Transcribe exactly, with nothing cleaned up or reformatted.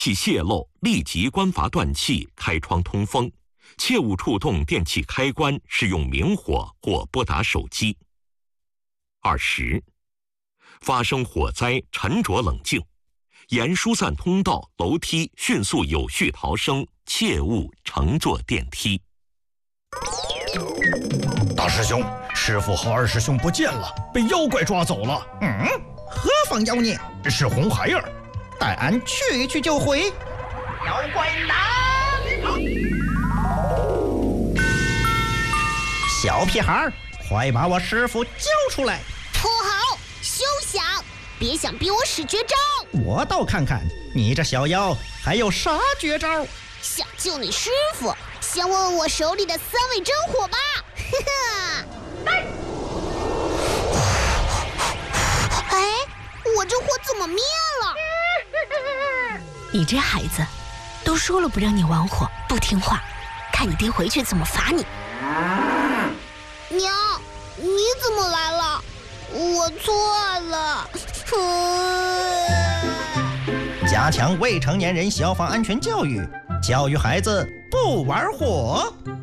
系泄漏立即关阀断气，开窗通风，切勿触动电器开关，使用明火或拨打手机。二十，发生火灾，沉着冷静，沿疏散通道、楼梯迅速有序逃生，切勿乘坐电梯。 大师兄，师傅和二师兄不见了，被妖怪抓走了。 嗯，何方妖孽？ 是红孩儿。 待俺去去就回。 妖怪来！ 小屁孩，快把我师傅交出来！ 不好，休想！别想逼我使绝招！ 我倒看看你这小妖还有啥绝招！ 想救你师傅，先问问我手里的三味真火吧！呵呵。哎，我这火怎么灭了？ 你这孩子，都说了不让你玩火，不听话，看你爹回去怎么罚你。 娘，你怎么来了？我错了。 加强未成年人消防安全教育，教育孩子不玩火。